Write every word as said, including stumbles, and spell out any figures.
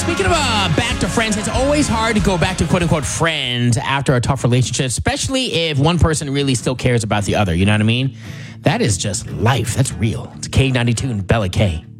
Speaking of uh, back to friends, it's always hard to go back to quote-unquote friends after a tough relationship, especially if one person really still cares about the other. You know what I mean? That is just life. That's real. It's K ninety-two and Bella K.